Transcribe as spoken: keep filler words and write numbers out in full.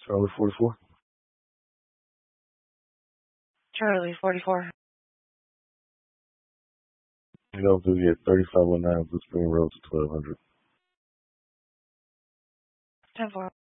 Charlie forty-four. Charlie forty-four. You know, to get thirty-five oh nine Blue Spring Road to twelve hundred. ten four.